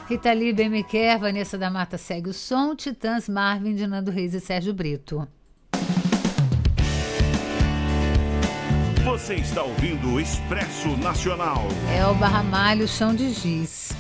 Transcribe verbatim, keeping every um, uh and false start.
Rita Lee, Bem Me Quer, Vanessa da Mata segue o som, Titãs, Marvin, de Nando Reis e Sérgio Brito. Você está ouvindo o Expresso Nacional. Elba Ramalho, Chão de Giz.